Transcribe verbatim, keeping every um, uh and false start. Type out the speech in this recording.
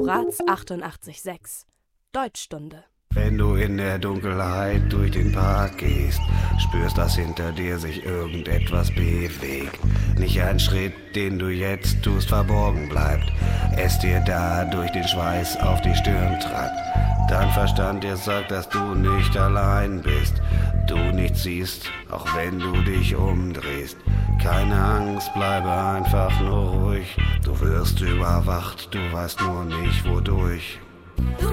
Horaz achtundachtzig Komma sechs Deutschstunde. Wenn du in der Dunkelheit durch den Park gehst, spürst, dass hinter dir sich irgendetwas bewegt. Nicht ein Schritt, den du jetzt tust, verborgen bleibt, es dir da durch den Schweiß auf die Stirn treibt. Dein Verstand dir sagt, dass du nicht allein bist, du nichts siehst, auch wenn du dich umdrehst. Keine Angst, bleibe einfach nur ruhig, du wirst überwacht, du weißt nur nicht wodurch. Du